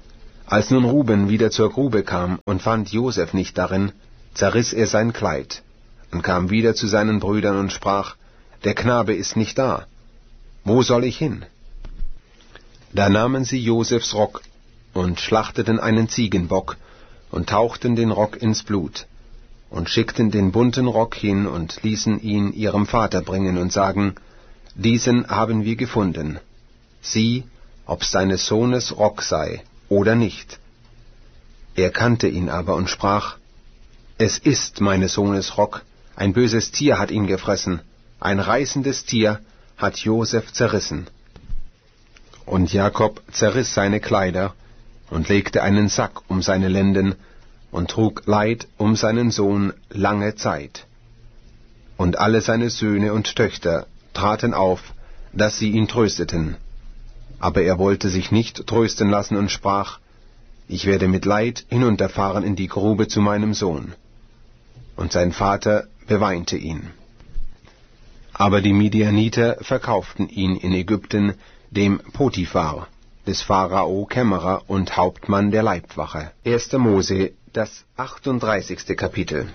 Als nun Ruben wieder zur Grube kam und fand Josef nicht darin, zerriss er sein Kleid und kam wieder zu seinen Brüdern und sprach, der Knabe ist nicht da. Wo soll ich hin? Da nahmen sie Josefs Rock und schlachteten einen Ziegenbock und tauchten den Rock ins Blut und schickten den bunten Rock hin und ließen ihn ihrem Vater bringen und sagen, diesen haben wir gefunden. Sieh, ob's deines Sohnes Rock sei oder nicht. Er kannte ihn aber und sprach, es ist meines Sohnes Rock, ein böses Tier hat ihn gefressen, ein reißendes Tier hat Josef zerrissen. Und Jakob zerriss seine Kleider und legte einen Sack um seine Lenden und trug Leid um seinen Sohn lange Zeit. Und alle seine Söhne und Töchter traten auf, dass sie ihn trösteten. Aber er wollte sich nicht trösten lassen und sprach, ich werde mit Leid hinunterfahren in die Grube zu meinem Sohn. Und sein Vater beweinte ihn. Aber die Midianiter verkauften ihn in Ägypten dem Potiphar, des Pharao Kämmerer und Hauptmann der Leibwache. erster Mose, das achtunddreißigste Kapitel.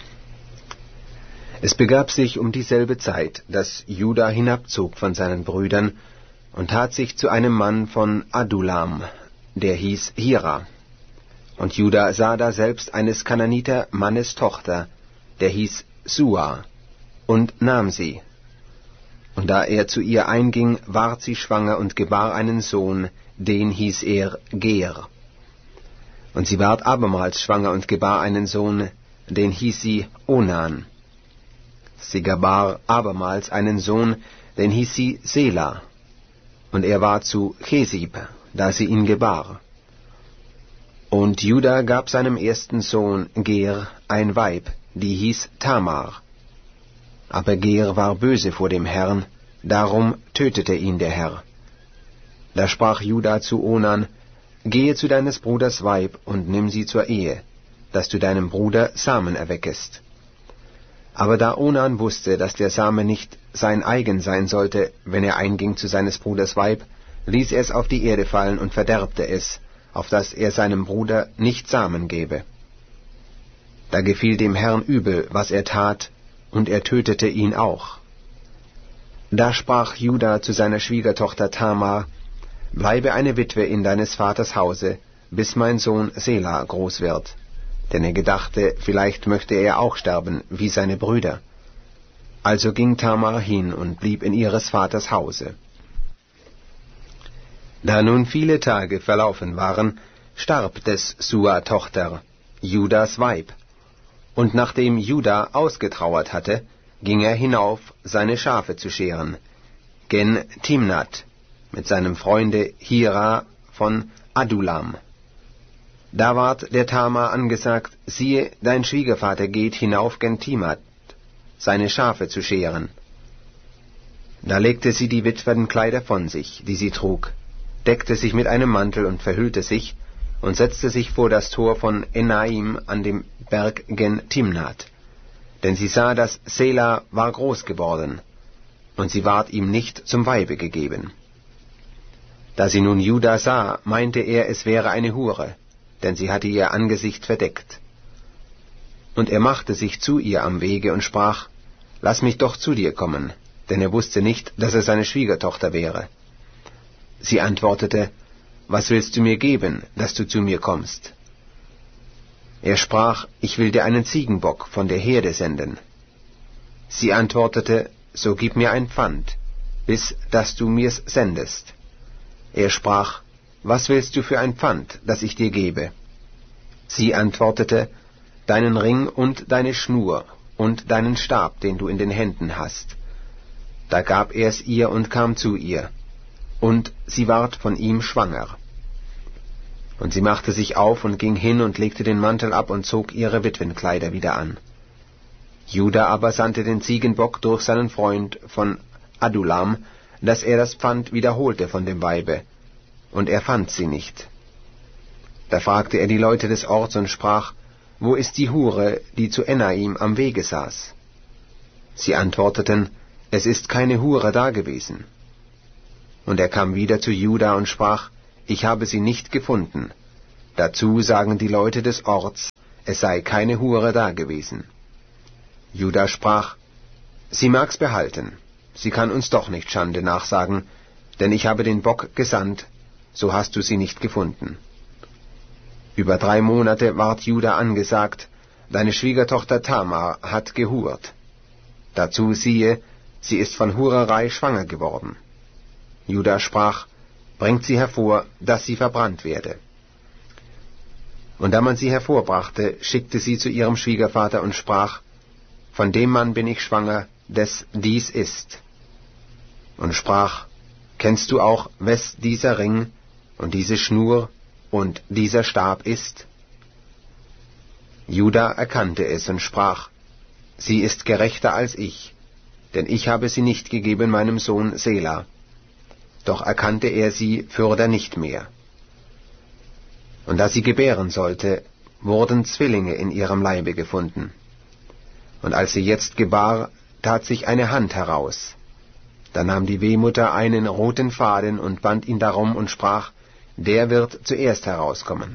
Es begab sich um dieselbe Zeit, dass Juda hinabzog von seinen Brüdern und tat sich zu einem Mann von Adulam, der hieß Hira. Und Juda sah da selbst eines Kananiter Mannes Tochter, der hieß Sua, und nahm sie. Und da er zu ihr einging, ward sie schwanger und gebar einen Sohn, den hieß er Ger. Und sie ward abermals schwanger und gebar einen Sohn, den hieß sie Onan. Sie gebar abermals einen Sohn, den hieß sie Sela. Und er war zu Chesib, da sie ihn gebar. Und Juda gab seinem ersten Sohn Ger ein Weib, die hieß Tamar. Aber Ger war böse vor dem Herrn, darum tötete ihn der Herr. Da sprach Juda zu Onan, gehe zu deines Bruders Weib und nimm sie zur Ehe, dass du deinem Bruder Samen erweckest. Aber da Onan wusste, dass der Same nicht sein eigen sein sollte, wenn er einging zu seines Bruders Weib, ließ er es auf die Erde fallen und verderbte es, auf dass er seinem Bruder nicht Samen gebe. Da gefiel dem Herrn übel, was er tat, und er tötete ihn auch. Da sprach Juda zu seiner Schwiegertochter Tamar, bleibe eine Witwe in deines Vaters Hause, bis mein Sohn Sela groß wird. Denn er gedachte, vielleicht möchte er auch sterben, wie seine Brüder. Also ging Tamar hin und blieb in ihres Vaters Hause. Da nun viele Tage verlaufen waren, starb des Sua Tochter, Judas Weib. Und nachdem Juda ausgetrauert hatte, ging er hinauf, seine Schafe zu scheren, gen Timnat, mit seinem Freunde Hira von Adulam. Da ward der Tamar angesagt, siehe, dein Schwiegervater geht hinauf gen Timnat, seine Schafe zu scheren. Da legte sie die Witwenkleider von sich, die sie trug, deckte sich mit einem Mantel und verhüllte sich, und setzte sich vor das Tor von Enaim an dem Berg gen Timnat. Denn sie sah, dass Sela war groß geworden, und sie ward ihm nicht zum Weibe gegeben. Da sie nun Juda sah, meinte er, es wäre eine Hure, denn sie hatte ihr Angesicht verdeckt. Und er machte sich zu ihr am Wege und sprach, lass mich doch zu dir kommen, denn er wusste nicht, dass er seine Schwiegertochter wäre. Sie antwortete, was willst du mir geben, dass du zu mir kommst? Er sprach, ich will dir einen Ziegenbock von der Herde senden. Sie antwortete, so gib mir ein Pfand, bis dass du mir's sendest. Er sprach, was willst du für ein Pfand, das ich dir gebe? Sie antwortete, deinen Ring und deine Schnur und deinen Stab, den du in den Händen hast. Da gab er es ihr und kam zu ihr, und sie ward von ihm schwanger. Und sie machte sich auf und ging hin und legte den Mantel ab und zog ihre Witwenkleider wieder an. Juda aber sandte den Ziegenbock durch seinen Freund von Adulam, dass er das Pfand wiederholte von dem Weibe, und er fand sie nicht. Da fragte er die Leute des Orts und sprach, wo ist die Hure, die zu Enaim am Wege saß? Sie antworteten, es ist keine Hure dagewesen. Und er kam wieder zu Juda und sprach, ich habe sie nicht gefunden. Dazu sagen die Leute des Orts, es sei keine Hure dagewesen. Juda sprach, sie mag's behalten, sie kann uns doch nicht Schande nachsagen, denn ich habe den Bock gesandt, so hast du sie nicht gefunden. Über drei Monate ward Juda angesagt, deine Schwiegertochter Tamar hat gehurt. Dazu siehe, sie ist von Hurerei schwanger geworden. Juda sprach, bringt sie hervor, dass sie verbrannt werde. Und da man sie hervorbrachte, schickte sie zu ihrem Schwiegervater und sprach, von dem Mann bin ich schwanger, des dies ist. Und sprach, kennst du auch, wes dieser Ring und diese Schnur und dieser Stab ist? Juda erkannte es und sprach, sie ist gerechter als ich, denn ich habe sie nicht gegeben meinem Sohn Sela. Doch erkannte er sie fürder nicht mehr. Und da sie gebären sollte, wurden Zwillinge in ihrem Leibe gefunden. Und als sie jetzt gebar, tat sich eine Hand heraus. Da nahm die Wehmutter einen roten Faden und band ihn darum und sprach, der wird zuerst herauskommen.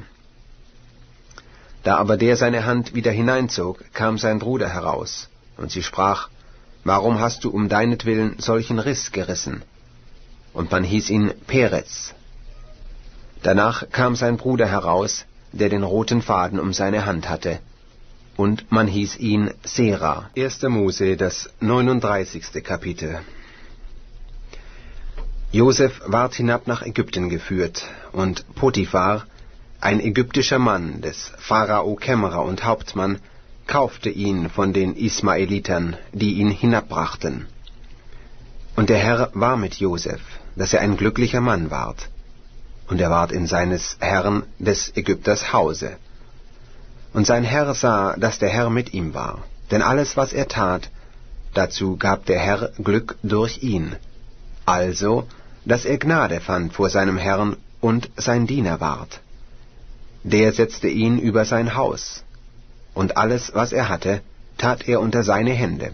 Da aber der seine Hand wieder hineinzog, kam sein Bruder heraus, und sie sprach, warum hast du um deinetwillen solchen Riss gerissen? Und man hieß ihn Perez. Danach kam sein Bruder heraus, der den roten Faden um seine Hand hatte, und man hieß ihn Sera. erster Mose, das neununddreißigste Kapitel. Josef ward hinab nach Ägypten geführt, und Potiphar, ein ägyptischer Mann, des Pharao Kämmerer und Hauptmann, kaufte ihn von den Ismaelitern, die ihn hinabbrachten. Und der Herr war mit Josef, dass er ein glücklicher Mann ward. Und er ward in seines Herrn des Ägypters Hause. Und sein Herr sah, dass der Herr mit ihm war, denn alles, was er tat, dazu gab der Herr Glück durch ihn, also, dass er Gnade fand vor seinem Herrn und sein Diener ward. Der setzte ihn über sein Haus, und alles, was er hatte, tat er unter seine Hände.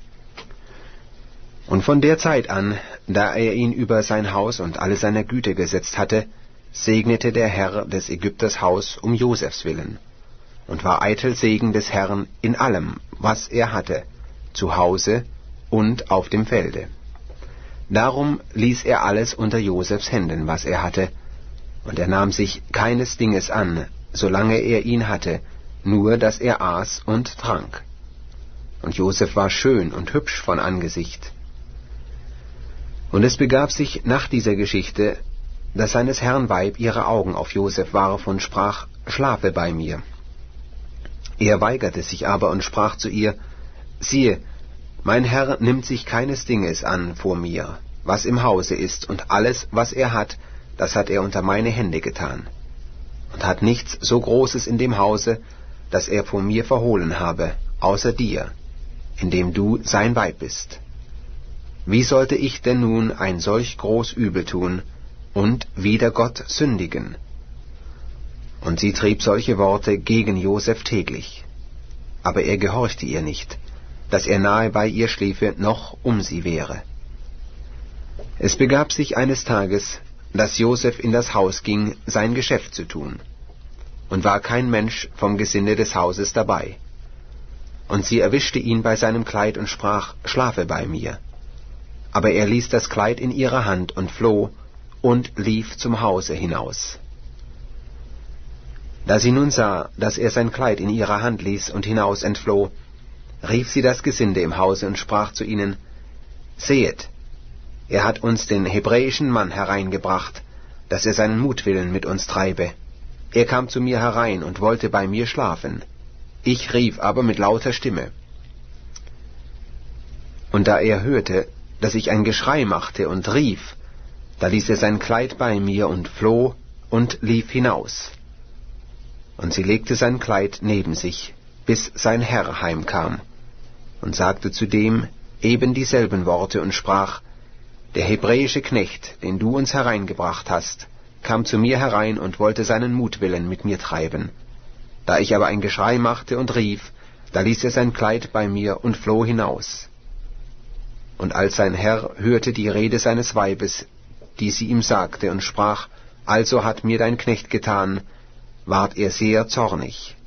Und von der Zeit an, da er ihn über sein Haus und alle seiner Güter gesetzt hatte, segnete der Herr des Ägypters Haus um Josefs willen, und war eitel Segen des Herrn in allem, was er hatte, zu Hause und auf dem Felde. Darum ließ er alles unter Josefs Händen, was er hatte, und er nahm sich keines Dinges an, solange er ihn hatte, nur dass er aß und trank. Und Josef war schön und hübsch von Angesicht. Und es begab sich nach dieser Geschichte, dass seines Herrn Weib ihre Augen auf Josef warf und sprach, schlafe bei mir. Er weigerte sich aber und sprach zu ihr, siehe, mein Herr nimmt sich keines Dinges an vor mir, was im Hause ist, und alles, was er hat, das hat er unter meine Hände getan, und hat nichts so Großes in dem Hause, das er vor mir verhohlen habe, außer dir, indem du sein Weib bist. Wie sollte ich denn nun ein solch groß Übel tun und wider Gott sündigen? Und sie trieb solche Worte gegen Josef täglich. Aber er gehorchte ihr nicht, dass er nahe bei ihr schliefe, noch um sie wäre. Es begab sich eines Tages, dass Josef in das Haus ging, sein Geschäft zu tun, und war kein Mensch vom Gesinde des Hauses dabei. Und sie erwischte ihn bei seinem Kleid und sprach, schlafe bei mir. Aber er ließ das Kleid in ihrer Hand und floh und lief zum Hause hinaus. Da sie nun sah, dass er sein Kleid in ihrer Hand ließ und hinaus entfloh, rief sie das Gesinde im Hause und sprach zu ihnen, sehet, er hat uns den hebräischen Mann hereingebracht, dass er seinen Mutwillen mit uns treibe. Er kam zu mir herein und wollte bei mir schlafen. Ich rief aber mit lauter Stimme. Und da er hörte, dass ich ein Geschrei machte und rief, da ließ er sein Kleid bei mir und floh und lief hinaus. Und sie legte sein Kleid neben sich, bis sein Herr heimkam, und sagte zu dem eben dieselben Worte und sprach, der hebräische Knecht, den du uns hereingebracht hast, kam zu mir herein und wollte seinen Mutwillen mit mir treiben. Da ich aber ein Geschrei machte und rief, da ließ er sein Kleid bei mir und floh hinaus. Und als sein Herr hörte die Rede seines Weibes, die sie ihm sagte, und sprach, also hat mir dein Knecht getan, ward er sehr zornig.